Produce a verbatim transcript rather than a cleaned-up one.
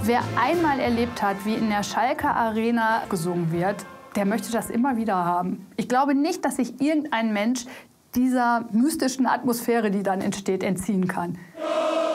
Wer einmal erlebt hat, wie in der Schalker Arena gesungen wird, der möchte das immer wieder haben. Ich glaube nicht, dass sich irgendein Mensch dieser mystischen Atmosphäre, die dann entsteht, entziehen kann.